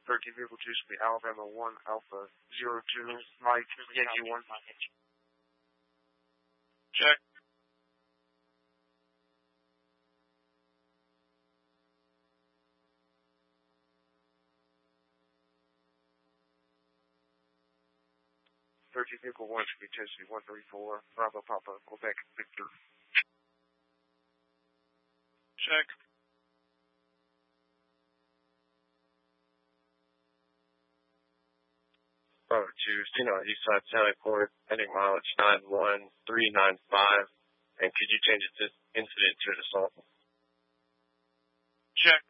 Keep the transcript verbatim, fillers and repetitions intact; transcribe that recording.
thirteen vehicle two should be Alabama one, Alpha zero two, Mike, Yankee one. Check. thirteen vehicle one should be Tennessee one three four, Bravo Papa, Quebec Victor. Check. Bravo two, seen on East Side Sally Port, heading mileage nine one three nine five, and could you change it to incident to an assault? Check.